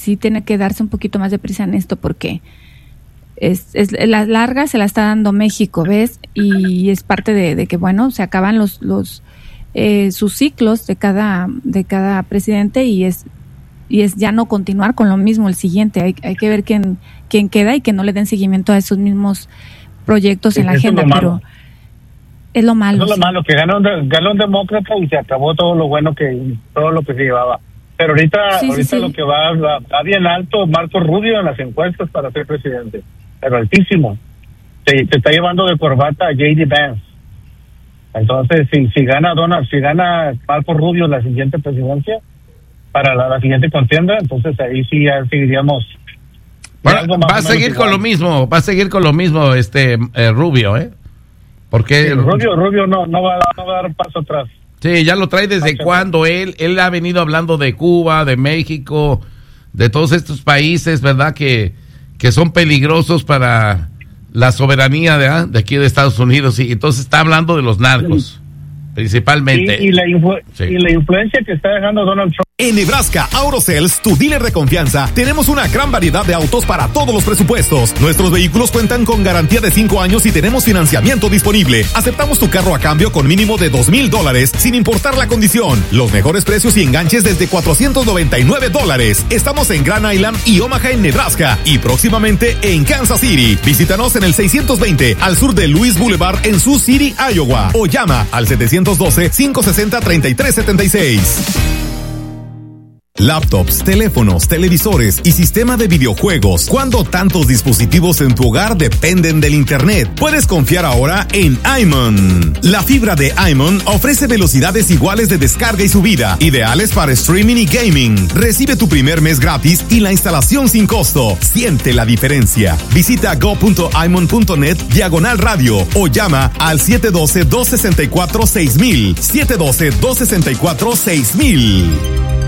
sí tiene que darse un poquito más de prisa en esto, porque es la larga se la está dando México, ¿ves? Y es parte de que, bueno, se acaban sus ciclos de cada presidente y es ya no continuar con lo mismo el siguiente. Hay que ver quién queda y que no le den seguimiento a esos mismos proyectos en la agenda, pero es lo malo. Es lo malo, que ganó un demócrata y se acabó todo lo que se llevaba. Pero ahorita lo que va bien alto, Marco Rubio en las encuestas para ser presidente, pero altísimo. Se está llevando de corbata a J.D. Vance. Entonces, si gana Marco Rubio la siguiente presidencia, para la siguiente contienda, entonces ahí sí ya seguiríamos. Va a seguir con lo mismo, Rubio, porque sí, Rubio no va a dar paso atrás. Sí, ya lo trae desde cuando él ha venido hablando de Cuba, de México, de todos estos países, ¿verdad? Que son peligrosos para la soberanía de aquí de Estados Unidos, y entonces está hablando de los narcos, principalmente. Y la influencia que está dejando Donald Trump. En Nebraska AutoSales, tu dealer de confianza, tenemos una gran variedad de autos para todos los presupuestos. Nuestros vehículos cuentan con garantía de 5 años y tenemos financiamiento disponible. Aceptamos tu carro a cambio con mínimo de $2,000 sin importar la condición. Los mejores precios y enganches desde $499. Estamos en Grand Island y Omaha en Nebraska y próximamente en Kansas City. Visítanos en el 620 al sur de Louis Boulevard en Sioux City, Iowa, o llama al 712-560-3376. Laptops, teléfonos, televisores y sistema de videojuegos. ¿Cuándo tantos dispositivos en tu hogar dependen del internet? Puedes confiar ahora en iMon. La fibra de iMon ofrece velocidades iguales de descarga y subida, ideales para streaming y gaming. Recibe tu primer mes gratis y la instalación sin costo. Siente la diferencia. Visita go.imon.net/radio o llama al 712-264-6000. 712-264-6000.